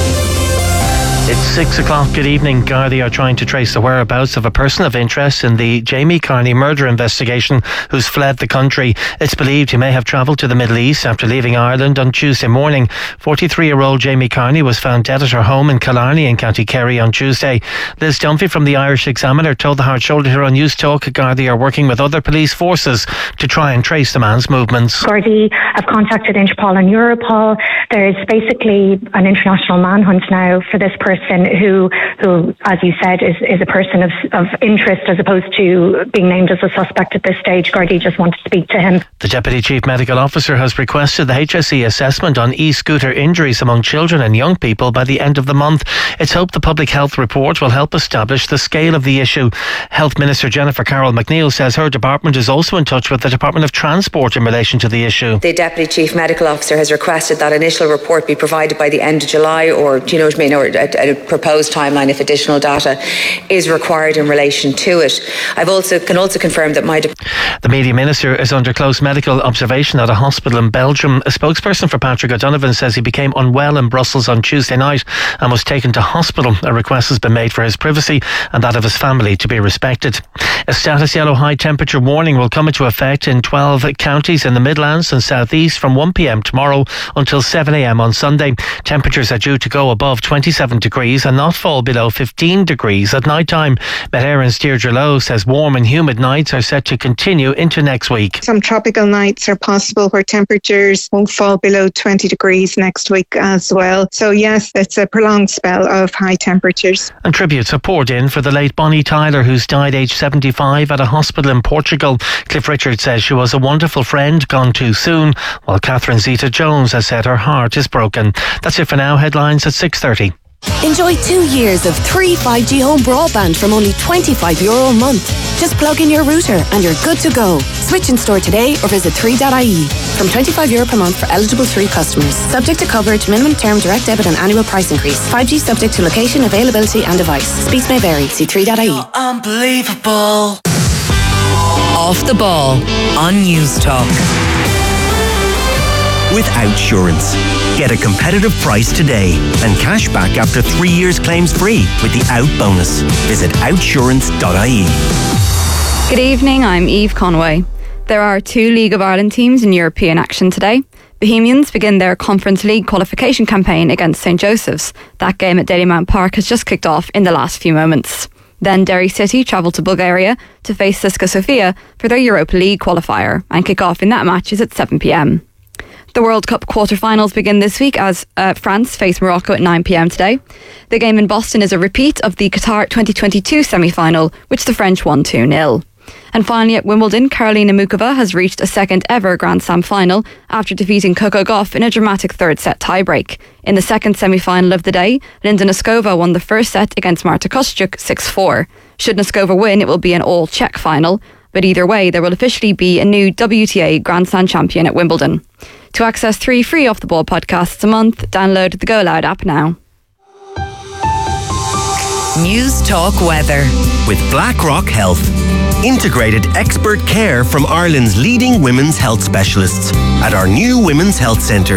It's 6 o'clock. Good evening. Gardaí are trying to trace the whereabouts of a person of interest in the Jamie Carney murder investigation who's fled the country. It's believed he may have travelled to the Middle East after leaving Ireland on Tuesday morning. 43-year-old Jamie Carney was found dead at her home in Killarney in County Kerry on Tuesday. Liz Dunphy from the Irish Examiner told the Hard Shoulder here on News Talk Gardaí are working with other police forces to try and trace the man's movements. Gardaí have contacted Interpol and Europol. There's basically an international manhunt now for this person who, as you said, is a person of interest as opposed to being named as a suspect at this stage. Gardaí just want to speak to him. The Deputy Chief Medical Officer has requested the HSE assessment on e-scooter injuries among children and young people by the end of the month. It's hoped the Public Health Report will help establish the scale of the issue. Health Minister Jennifer Carroll McNeil says her department is also in touch with the Department of Transport in relation to the issue. The Deputy Chief Medical Officer has requested that initial report be provided by the end of July, or, do you know what I mean, or a proposed timeline if additional data is required in relation to it. Can also confirm that the Media Minister is under close medical observation at a hospital in Belgium. A spokesperson for Patrick O'Donovan says he became unwell in Brussels on Tuesday night and was taken to hospital. A request has been made for his privacy and that of his family to be respected. A status yellow high temperature warning will come into effect in 12 counties in the Midlands and South East from 1 p.m. tomorrow until 7 a.m. on Sunday. Temperatures are due to go above 27 degrees and not fall below 15 degrees at night time. Met Éireann's Deirdre Lowe says warm and humid nights are set to continue into next week. Some tropical nights are possible where temperatures won't fall below 20 degrees next week as well. So yes, it's a prolonged spell of high temperatures. And tributes are poured in for the late Bonnie Tyler, who's died aged 75 at a hospital in Portugal. Cliff Richard says she was a wonderful friend, gone too soon, while Catherine Zeta-Jones has said her heart is broken. That's it for now. Headlines at 6:30. Enjoy 2 years of 3 5G home broadband from only €25 a month. Just plug in your router and you're good to go. Switch in store today or visit 3.ie. From €25 per month for eligible 3 customers. Subject to coverage, minimum term, direct debit and annual price increase. 5G subject to location, availability and device. Speeds may vary. See 3.ie. Unbelievable. Off the Ball on News Talk. With Outsurance. Get a competitive price today and cash back after 3 years claims free with the Out bonus. Visit outsurance.ie. Good evening, I'm Eve Conway. There are 2 League of Ireland teams in European action today. Bohemians begin their Conference League qualification campaign against St Joseph's. That game at Dalymount Park has just kicked off in the last few moments. Then Derry City travel to Bulgaria to face CSKA Sofia for their Europa League qualifier, and kick-off in that match is at 7 p.m. The World Cup quarter-finals begin this week as France face Morocco at 9 p.m. today. The game in Boston is a repeat of the Qatar 2022 semi-final, which the French won 2-0. And finally at Wimbledon, Karolina Muchova has reached a second ever Grand Slam final after defeating Coco Gauff in a dramatic third set tiebreak. In the second semi-final of the day, Linda Noskova won the first set against Marta Kostyuk 6-4. Should Noskova win, it will be an all-Czech final. But either way, there will officially be a new WTA Grand Slam champion at Wimbledon. To access 3 free Off the Ball podcasts a month, download the Go Loud app now. News Talk Weather with BlackRock Health. Integrated expert care from Ireland's leading women's health specialists at our new Women's Health Centre.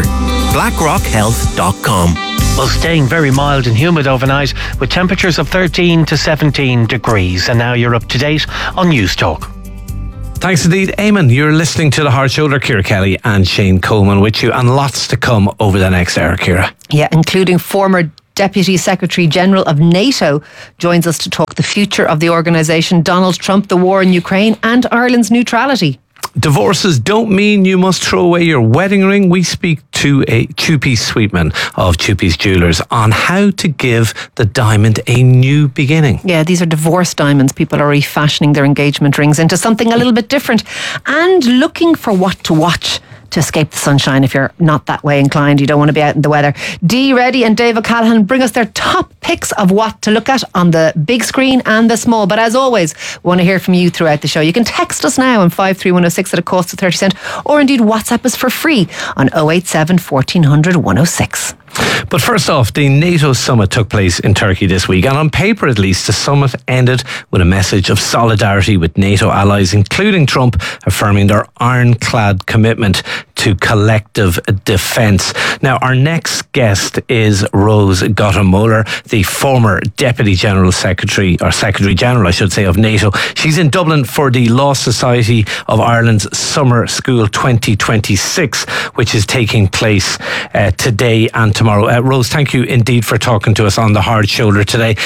BlackRockHealth.com. Well, staying very mild and humid overnight with temperatures of 13 to 17 degrees. And now you're up to date on News Talk. Thanks indeed, Eamon. You're listening to The Hard Shoulder. Ciara Kelly and Shane Coleman with you, and lots to come over the next hour, Ciara. Yeah, including former Deputy Secretary General of NATO joins us to talk the future of the organisation, Donald Trump, the war in Ukraine and Ireland's neutrality. Divorces don't mean you must throw away your wedding ring. We speak to a Chupi Sweetman of Chupi's Jewellers on how to give the diamond a new beginning. Yeah, these are divorce diamonds. People are refashioning their engagement rings into something a little bit different and looking for what to watch to escape the sunshine if you're not that way inclined. You don't want to be out in the weather. Dee Reddy and Dave O'Callaghan bring us their top picks of what to look at on the big screen and the small. But as always, we want to hear from you throughout the show. You can text us now on 53106 at a cost of 30 cents, or indeed WhatsApp us for free on 087 1400 106. But first off, the NATO summit took place in Turkey this week, and on paper at least, the summit ended with a message of solidarity with NATO allies, including Trump, affirming their ironclad commitment to collective defence. Now, our next guest is Rose Gottemoeller, the former Deputy General Secretary, or Secretary General, I should say, of NATO. She's in Dublin for the Law Society of Ireland's Summer School 2026, which is taking place today and tomorrow. Rose, thank you indeed for talking to us on The Hard Shoulder today.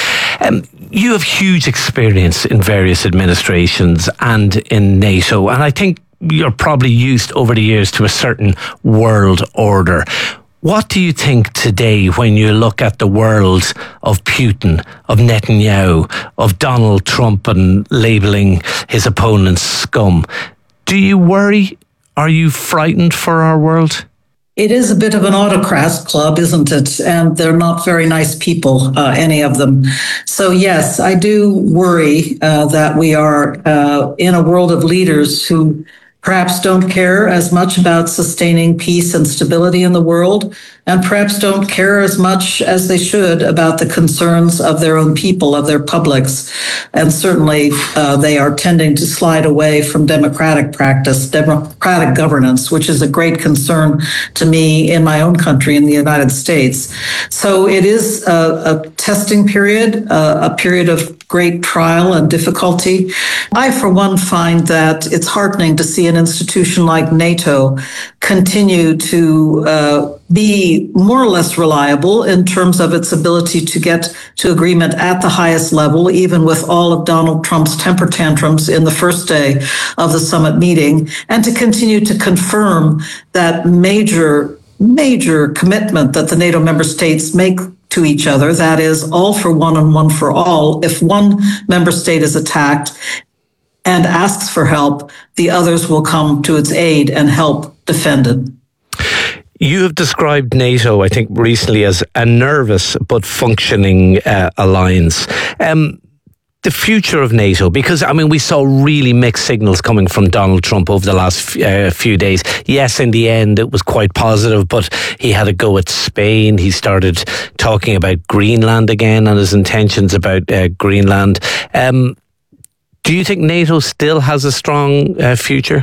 You have huge experience in various administrations and in NATO, and I think you're probably used over the years to a certain world order. What do you think today when you look at the world of Putin, of Netanyahu, of Donald Trump and labelling his opponents scum? Do you worry? Are you frightened for our world? It is a bit of an autocrat club, isn't it? And they're not very nice people, any of them. So yes, I do worry that we are in a world of leaders who perhaps don't care as much about sustaining peace and stability in the world, and perhaps don't care as much as they should about the concerns of their own people, of their publics. And certainly they are tending to slide away from democratic practice, democratic governance, which is a great concern to me in my own country, in the United States. So it is a testing period, a period of great trial and difficulty. I, for one, find that it's heartening to see an institution like NATO continue to be more or less reliable in terms of its ability to get to agreement at the highest level, even with all of Donald Trump's temper tantrums in the first day of the summit meeting, and to continue to confirm that major commitment that the NATO member states make to each other, that is, all for one and one for all. If one member state is attacked and asks for help, the others will come to its aid and help defend it. You have described NATO, I think, recently as a nervous but functioning alliance. The future of NATO, because, I mean, we saw really mixed signals coming from Donald Trump over the last few days. Yes, in the end, it was quite positive, but he had a go at Spain. He started talking about Greenland again and his intentions about Greenland. Do you think NATO still has a strong future?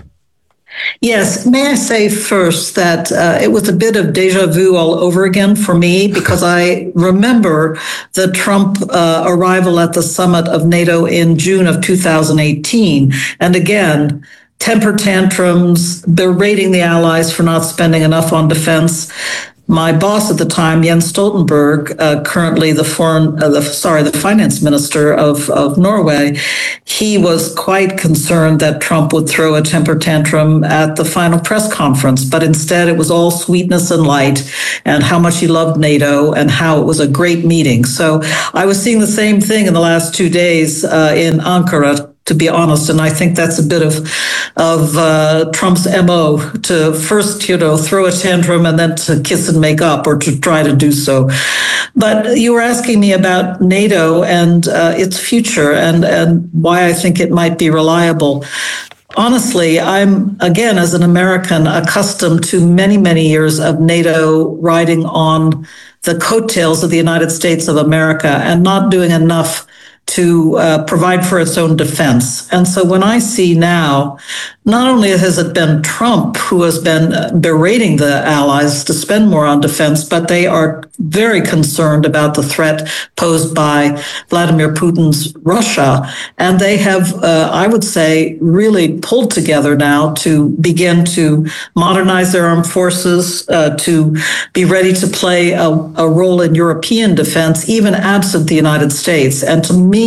Yes. May I say first that it was a bit of deja vu all over again for me, because I remember the Trump arrival at the summit of NATO in June of 2018. And again, temper tantrums, berating the allies for not spending enough on defense. My boss at the time, Jens Stoltenberg, currently the finance minister of Norway, he was quite concerned that Trump would throw a temper tantrum at the final press conference, but instead it was all sweetness and light and how much he loved NATO and how it was a great meeting. So I was seeing the same thing in the last 2 days in Ankara, to be honest, and I think that's a bit of Trump's MO, to first, throw a tantrum and then to kiss and make up, or to try to do so. But you were asking me about NATO and its future and why I think it might be reliable. Honestly, I'm, again, as an American, accustomed to many, many years of NATO riding on the coattails of the United States of America and not doing enough to provide for its own defense. And so when I see now, not only has it been Trump who has been berating the allies to spend more on defense, but they are very concerned about the threat posed by Vladimir Putin's Russia. And they have, I would say, really pulled together now to begin to modernize their armed forces, to be ready to play a role in European defense, even absent the United States. And to me,